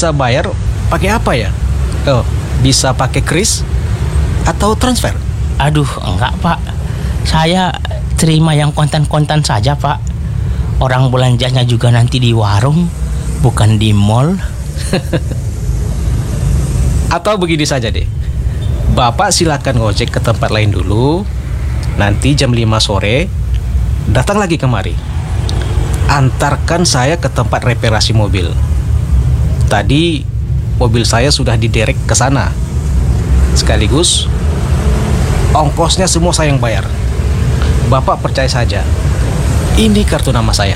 bisa bayar pakai apa ya? Oh, bisa pakai kris atau transfer? Aduh, enggak Pak. Saya terima yang kontan-kontan saja Pak. Orang belanjanya juga nanti di warung, bukan di mall. Atau begini saja deh, Bapak silakan ngojek ke tempat lain dulu. Nanti jam 5 sore datang lagi kemari. Antarkan saya ke tempat reparasi mobil. Tadi mobil saya sudah diderek ke sana. Sekaligus ongkosnya semua saya yang bayar. Bapak percaya saja, ini kartu nama saya.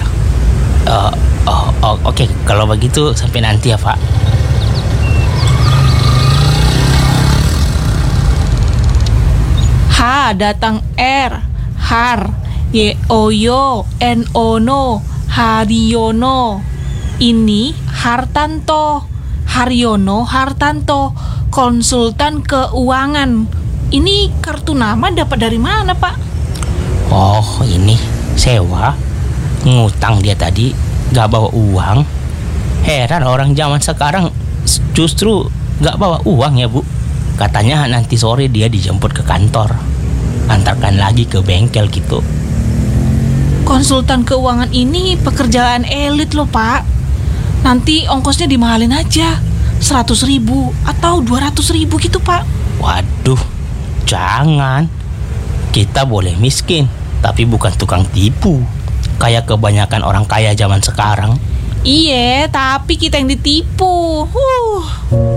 Oke, kalau begitu sampai nanti ya Pak. H datang R, Har, Yoyo, Nono, Haryono. Ini Hartanto, Haryono Hartanto, konsultan keuangan. Ini kartu nama dapat dari mana, Pak? Oh, ini sewa. Ngutang dia tadi, gak bawa uang. Heran orang zaman sekarang justru gak bawa uang ya Bu. Katanya nanti sore dia dijemput ke kantor, antarkan lagi ke bengkel gitu. Konsultan keuangan ini pekerjaan elit loh, Pak. Nanti ongkosnya dimahalin aja, 100.000 atau 200.000 gitu, Pak. Waduh, jangan. Kita boleh miskin, tapi bukan tukang tipu kayak kebanyakan orang kaya zaman sekarang. Iya, tapi kita yang ditipu.